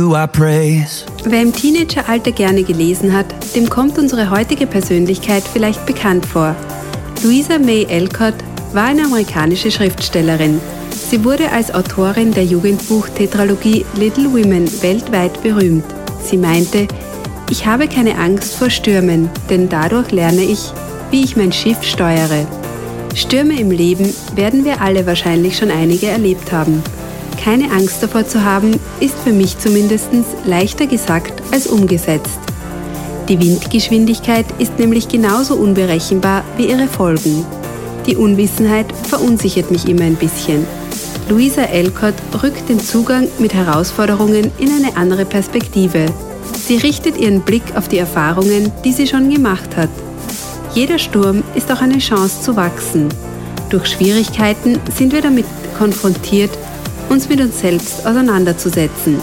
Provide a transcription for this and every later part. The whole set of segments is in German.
Wer im Teenageralter gerne gelesen hat, dem kommt unsere heutige Persönlichkeit vielleicht bekannt vor. Louisa May Alcott war eine amerikanische Schriftstellerin. Sie wurde als Autorin der Jugendbuch-Tetralogie Little Women weltweit berühmt. Sie meinte: Ich habe keine Angst vor Stürmen, denn dadurch lerne ich, wie ich mein Schiff steuere. Stürme im Leben werden wir alle wahrscheinlich schon einige erlebt haben. Keine Angst davor zu haben, ist für mich zumindest leichter gesagt als umgesetzt. Die Windgeschwindigkeit ist nämlich genauso unberechenbar wie ihre Folgen. Die Unwissenheit verunsichert mich immer ein bisschen. Louisa Alcott rückt den Zugang mit Herausforderungen in eine andere Perspektive. Sie richtet ihren Blick auf die Erfahrungen, die sie schon gemacht hat. Jeder Sturm ist auch eine Chance zu wachsen. Durch Schwierigkeiten sind wir damit konfrontiert, uns mit uns selbst auseinanderzusetzen.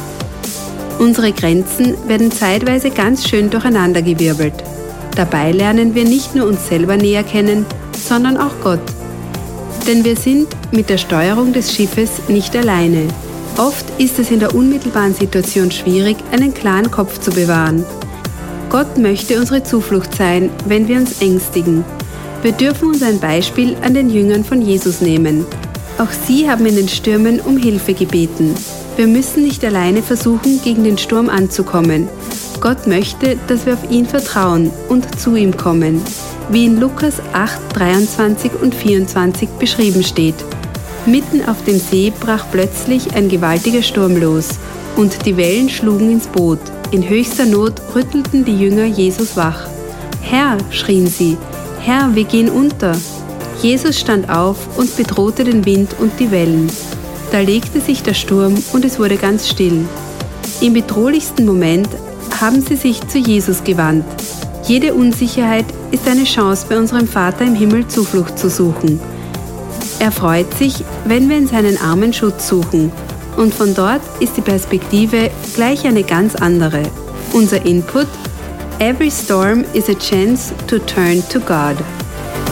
Unsere Grenzen werden zeitweise ganz schön durcheinandergewirbelt. Dabei lernen wir nicht nur uns selber näher kennen, sondern auch Gott. Denn wir sind mit der Steuerung des Schiffes nicht alleine. Oft ist es in der unmittelbaren Situation schwierig, einen klaren Kopf zu bewahren. Gott möchte unsere Zuflucht sein, wenn wir uns ängstigen. Wir dürfen uns ein Beispiel an den Jüngern von Jesus nehmen. Auch sie haben in den Stürmen um Hilfe gebeten. Wir müssen nicht alleine versuchen, gegen den Sturm anzukommen. Gott möchte, dass wir auf ihn vertrauen und zu ihm kommen, wie in Lukas 8, 23 und 24 beschrieben steht. Mitten auf dem See brach plötzlich ein gewaltiger Sturm los und die Wellen schlugen ins Boot. In höchster Not rüttelten die Jünger Jesus wach. »Herr«, schrien sie, »Herr, wir gehen unter!« Jesus stand auf und bedrohte den Wind und die Wellen. Da legte sich der Sturm und es wurde ganz still. Im bedrohlichsten Moment haben sie sich zu Jesus gewandt. Jede Unsicherheit ist eine Chance, bei unserem Vater im Himmel Zuflucht zu suchen. Er freut sich, wenn wir in seinen Armen Schutz suchen. Und von dort ist die Perspektive gleich eine ganz andere. Unser Input: Every storm is a chance to turn to God.